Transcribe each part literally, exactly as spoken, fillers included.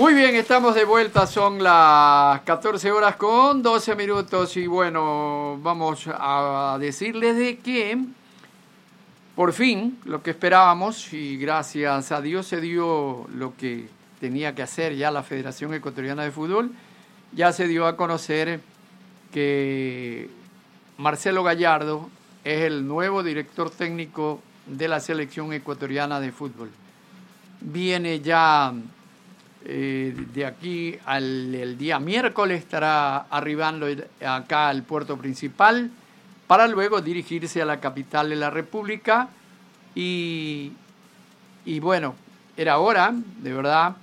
Muy bien, estamos de vuelta, son las catorce horas con doce minutos y bueno, vamos a decirles de que por fin lo que esperábamos y gracias a Dios se dio lo que tenía que hacer ya la Federación Ecuatoriana de Fútbol, ya se dio a conocer que Marcelo Gallardo es el nuevo director técnico de la Selección Ecuatoriana de Fútbol. Viene ya eh, de aquí al el día miércoles, estará arribando acá al puerto principal para luego dirigirse a la capital de la República y, y bueno, era hora, de verdad,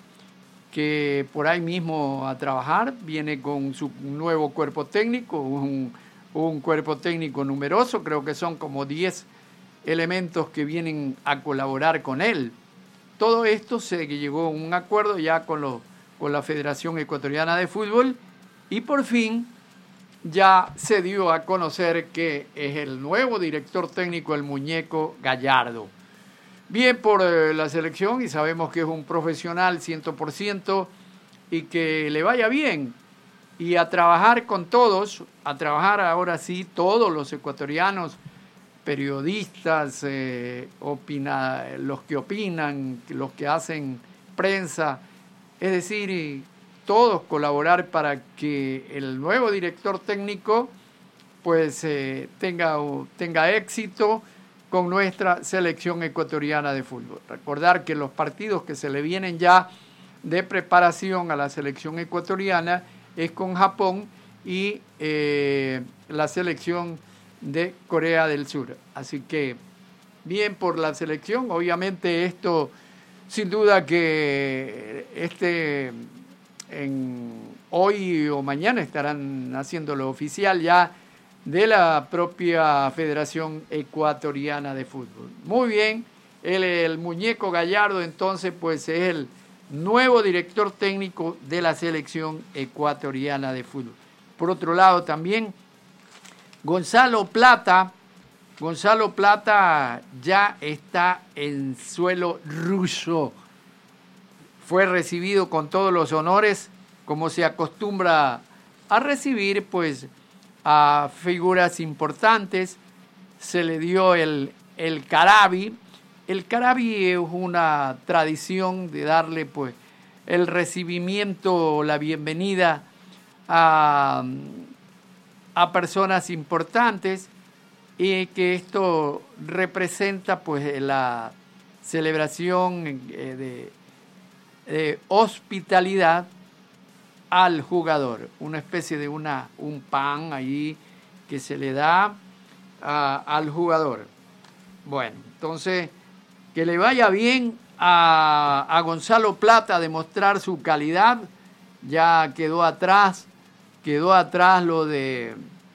que por ahí mismo a trabajar. Viene con su nuevo cuerpo técnico, un, un cuerpo técnico numeroso, creo que son como diez elementos que vienen a colaborar con él. Todo esto se llegó a un acuerdo ya con, lo, con la Federación Ecuatoriana de Fútbol y por fin ya se dio a conocer que es el nuevo director técnico, el muñeco Gallardo. Bien por eh, la selección y sabemos que es un profesional cien por ciento y que le vaya bien y a trabajar con todos, a trabajar ahora sí todos los ecuatorianos, periodistas, eh, opina, los que opinan, los que hacen prensa, es decir, todos colaborar para que el nuevo director técnico pues eh, tenga, tenga éxito con nuestra selección ecuatoriana de fútbol. Recordar que los partidos que se le vienen ya de preparación a la selección ecuatoriana es con Japón y eh, la selección de Corea del Sur. Así que bien por la selección. Obviamente esto sin duda que este en hoy o mañana estarán haciéndolo oficial ya de la propia Federación Ecuatoriana de Fútbol. Muy bien, el, el muñeco Gallardo entonces pues es el nuevo director técnico de la selección ecuatoriana de fútbol. Por otro lado también Gonzalo Plata, Gonzalo Plata ya está en suelo ruso. Fue recibido con todos los honores, como se acostumbra a recibir, pues, a figuras importantes. Se le dio el, el Carabi. El Carabi es una tradición de darle, pues, el recibimiento, la bienvenida a... a personas importantes y que esto representa pues la celebración de, de hospitalidad al jugador, una especie de una, un pan ahí que se le da a, al jugador. Bueno, entonces que le vaya bien a, a Gonzalo Plata a demostrar su calidad. Ya quedó atrás Quedó atrás lo de,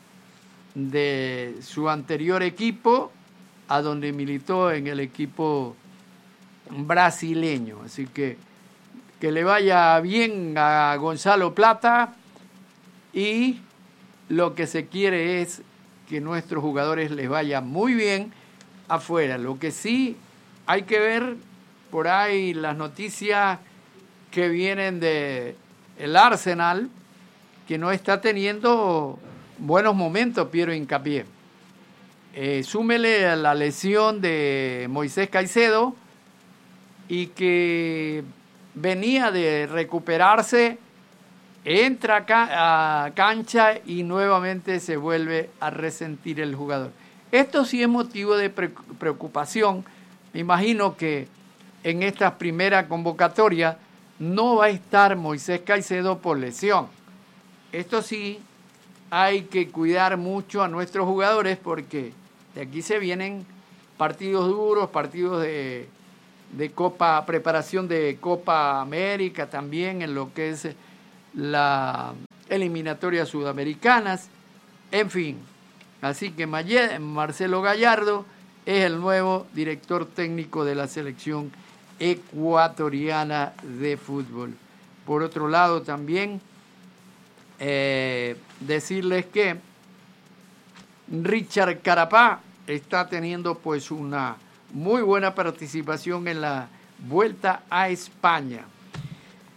de su anterior equipo, a donde militó en el equipo brasileño. Así que que le vaya bien a Gonzalo Plata y lo que se quiere es que nuestros jugadores les vaya muy bien afuera. Lo que sí hay que ver por ahí las noticias que vienen de el Arsenal, que no está teniendo buenos momentos, Piero Hincapié. Eh, súmele a la lesión de Moisés Caicedo y que venía de recuperarse, entra a cancha y nuevamente se vuelve a resentir el jugador. Esto sí es motivo de preocupación. Me imagino que en esta primera convocatoria no va a estar Moisés Caicedo por lesión. Esto sí, hay que cuidar mucho a nuestros jugadores porque de aquí se vienen partidos duros, partidos de, de Copa, preparación de Copa América también en lo que es la eliminatoria sudamericanas. En fin, así que Marcelo Gallardo es el nuevo director técnico de la selección ecuatoriana de fútbol. Por otro lado también Eh, decirles que Richard Carapá está teniendo pues una muy buena participación en la Vuelta a España.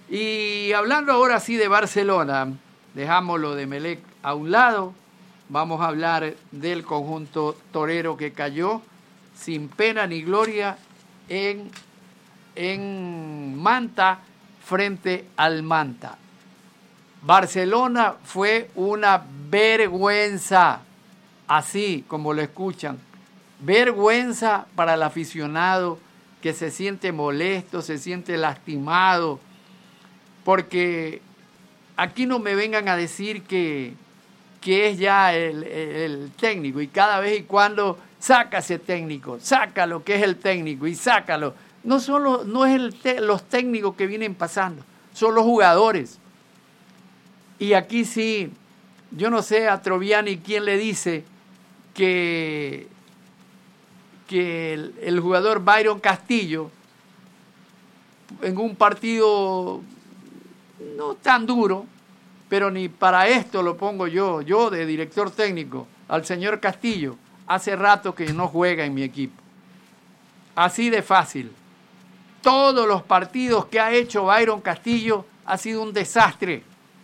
Y hablando ahora sí de Barcelona, dejamos lo de Emelec a un lado, vamos a hablar del conjunto torero que cayó sin pena ni gloria en, en Manta frente al Manta. Barcelona fue una vergüenza, así como lo escuchan, vergüenza para el aficionado que se siente molesto, se siente lastimado, porque aquí no me vengan a decir que, que es ya el, el técnico y cada vez y cuando saca ese técnico, saca lo que es el técnico y sácalo. No, son los, no es el te, los técnicos que vienen pasando, son los jugadores. Y aquí sí, yo no sé a Troviani quién le dice que, que el, el jugador Byron Castillo en un partido no tan duro, pero ni para esto lo pongo yo, yo de director técnico, al señor Castillo, hace rato que no juega en mi equipo. Así de fácil. Todos los partidos que ha hecho Byron Castillo ha sido un desastre.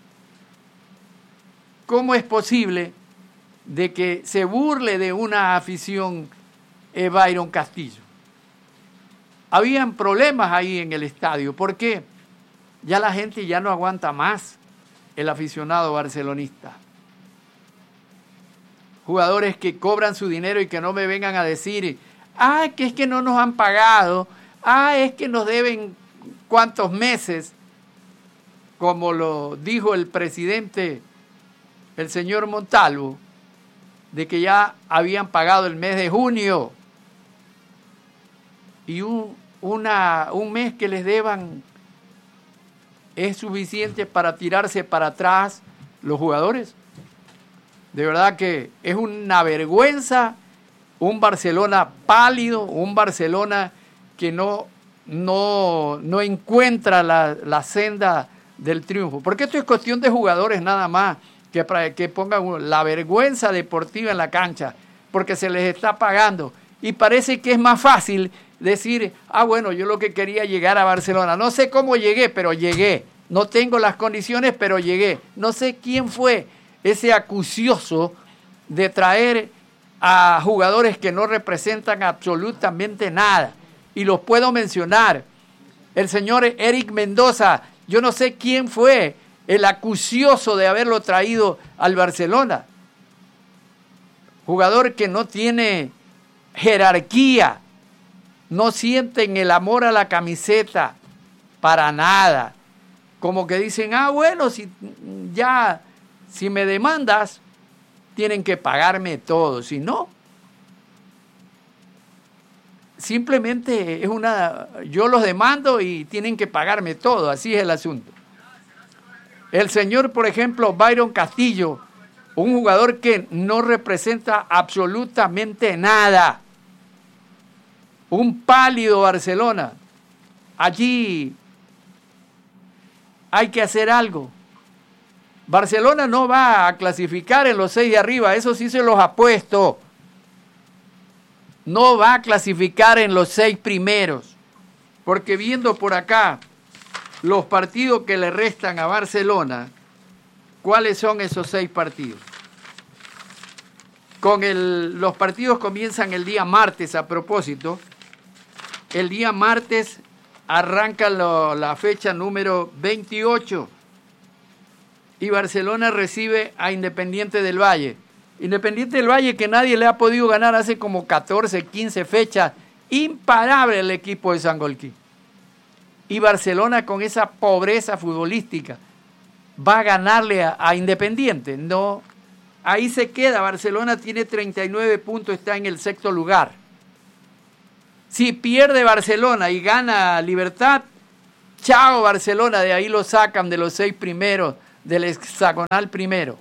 ¿Cómo es posible de que se burle de una afición eh, Byron Castillo? Habían problemas ahí en el estadio. ¿Por qué? Ya la gente ya no aguanta más el aficionado barcelonista. Jugadores que cobran su dinero y que no me vengan a decir, ah, que es que no nos han pagado, ah, es que nos deben cuántos meses, como lo dijo el presidente, el señor Montalvo, de que ya habían pagado el mes de junio y un, una, un mes que les deban es suficiente para tirarse para atrás los jugadores. De verdad que es una vergüenza, un Barcelona pálido, un Barcelona que no, no, no encuentra la, la senda del triunfo. Porque esto es cuestión de jugadores nada más, que, que pongan la vergüenza deportiva en la cancha, porque se les está pagando. Y parece que es más fácil decir, ah, bueno, yo lo que quería llegar a Barcelona. No sé cómo llegué, pero llegué. No tengo las condiciones, pero llegué. No sé quién fue ese acucioso de traer a jugadores que no representan absolutamente nada. Y los puedo mencionar. El señor Eric Mendoza, yo no sé quién fue el acucioso de haberlo traído al Barcelona. Jugador que no tiene jerarquía, no sienten el amor a la camiseta para nada. Como que dicen, ah, bueno, si ya, si me demandas, tienen que pagarme todo. Si no, simplemente es una, yo los demando y tienen que pagarme todo. Así es el asunto. El señor, por ejemplo, Byron Castillo, un jugador que no representa absolutamente nada. Un pálido Barcelona. Allí hay que hacer algo. Barcelona no va a clasificar en los seis de arriba, eso sí se los apuesto. No va a clasificar en los seis primeros, porque viendo por acá los partidos que le restan a Barcelona, ¿cuáles son esos seis partidos? Con el, los partidos comienzan el día martes, a propósito. El día martes arranca lo, la fecha número veintiocho y Barcelona recibe a Independiente del Valle. Independiente del Valle que nadie le ha podido ganar hace como catorce, quince fechas. Imparable el equipo de Sangolquí. Y Barcelona con esa pobreza futbolística va a ganarle a, a Independiente. No, ahí se queda. Barcelona tiene treinta y nueve puntos, está en el sexto lugar. Si pierde Barcelona y gana Libertad, chao Barcelona, de ahí lo sacan de los seis primeros, del hexagonal primero.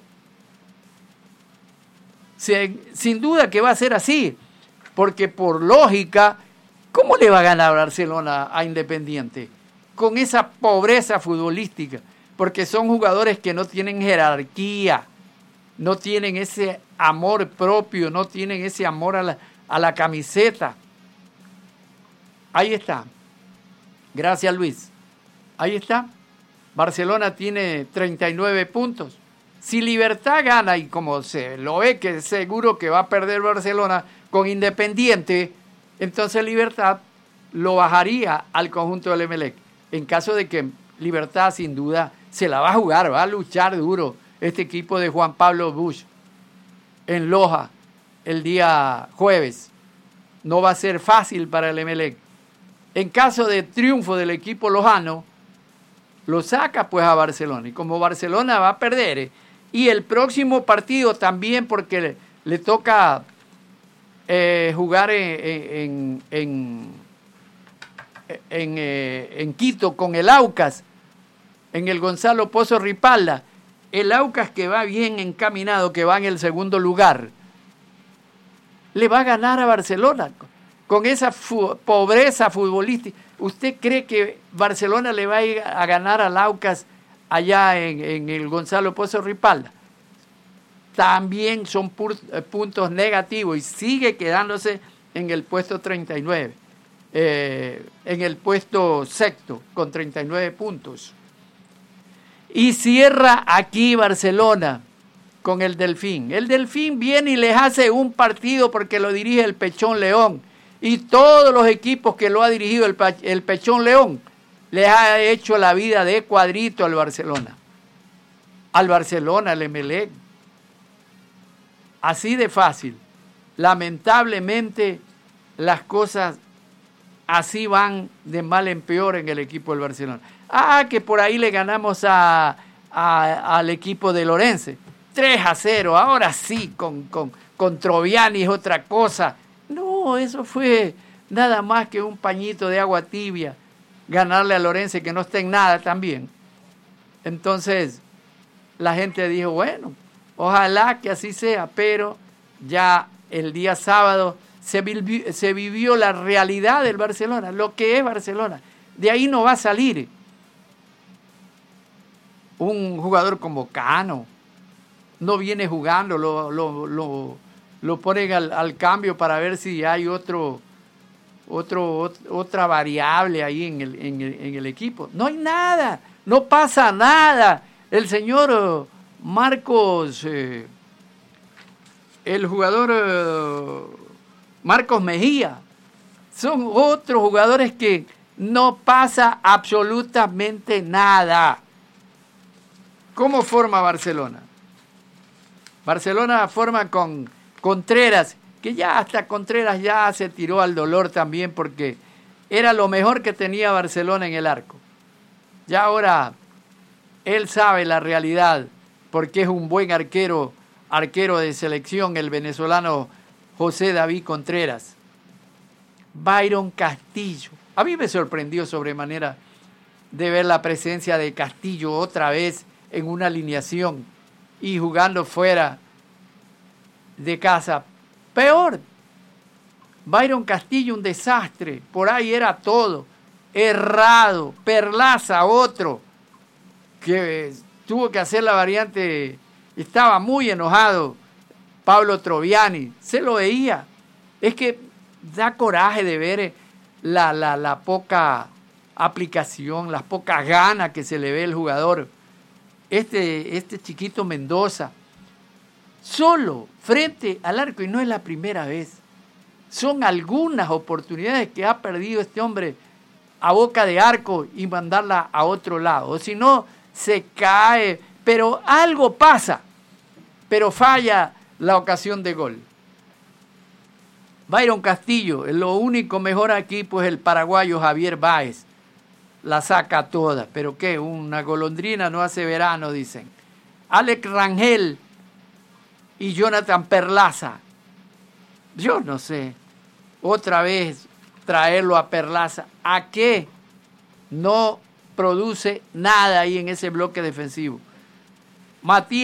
Se, sin duda que va a ser así, porque por lógica, ¿cómo le va a ganar Barcelona a Independiente? Con esa pobreza futbolística, porque son jugadores que no tienen jerarquía, no tienen ese amor propio, no tienen ese amor a la, a la camiseta. Ahí está. Gracias, Luis. Ahí está. Barcelona tiene treinta y nueve puntos. Si Libertad gana, y como se lo ve que es seguro que va a perder Barcelona con Independiente, entonces Libertad lo bajaría al conjunto del Emelec. En caso de que Libertad sin duda se la va a jugar, va a luchar duro este equipo de Juan Pablo Busch en Loja el día jueves. No va a ser fácil para el Emelec. En caso de triunfo del equipo lojano, lo saca pues a Barcelona. Y como Barcelona va a perder, eh, y el próximo partido también porque le, le toca eh, jugar en, en, en, en, eh, en Quito con el Aucas, en el Gonzalo Pozo Ripalda. El Aucas, que va bien encaminado, que va en el segundo lugar, le va a ganar a Barcelona con esa fu- pobreza futbolística. ¿Usted cree que Barcelona le va a ir a ganar al Aucas allá en, en el Gonzalo Pozo Ripalda? También son pur, eh, puntos negativos y sigue quedándose en el puesto treinta y nueve, eh, en el puesto sexto con treinta y nueve puntos. Y cierra aquí Barcelona con el Delfín. El Delfín viene y les hace un partido porque lo dirige el Pechón León. Y todos los equipos que lo ha dirigido el, el Pechón León les ha hecho la vida de cuadrito al Barcelona. Al Barcelona, al Emelec. Así de fácil. Lamentablemente las cosas así van de mal en peor en el equipo del Barcelona. Ah, que por ahí le ganamos a, a, al equipo de Lorense. tres a cero, ahora sí, con, con, con Troviani es otra cosa. No, eso fue nada más que un pañito de agua tibia, ganarle a Lorense, que no está en nada también. Entonces, la gente dijo, bueno, ojalá que así sea, pero ya el día sábado se vivió, se vivió la realidad del Barcelona, lo que es Barcelona. De ahí no va a salir un jugador como Cano. No viene jugando, lo, lo, lo, lo ponen al, al cambio para ver si hay otro, otro, otra variable ahí en el, en, el, en el equipo. No hay nada, no pasa nada. El señor Marcos, eh, el jugador eh, Marcos Mejía, son otros jugadores que no pasa absolutamente nada. ¿Cómo forma Barcelona? Barcelona forma con Contreras, que ya hasta Contreras ya se tiró al dolor también porque era lo mejor que tenía Barcelona en el arco. Ya ahora él sabe la realidad porque es un buen arquero, arquero de selección, el venezolano José David Contreras. Byron Castillo. A mí me sorprendió sobremanera de ver la presencia de Castillo otra vez en una alineación y jugando fuera de casa. Peor, Byron Castillo, un desastre, por ahí era todo, errado. Perlaza, otro, que tuvo que hacer la variante, estaba muy enojado, Pablo Troviani, se lo veía. Es que da coraje de ver la, la, la poca aplicación, las pocas ganas que se le ve al jugador. Este, este chiquito Mendoza, solo frente al arco, y no es la primera vez. Son algunas oportunidades que ha perdido este hombre a boca de arco y mandarla a otro lado. O si no, se cae, pero algo pasa, pero falla la ocasión de gol. Byron Castillo, lo único mejor aquí, pues el paraguayo Javier Báez. La saca toda, pero qué, una golondrina no hace verano, dicen. Alex Rangel y Jonathan Perlaza. Yo no sé, otra vez traerlo a Perlaza. ¿A qué? No produce nada ahí en ese bloque defensivo. Matías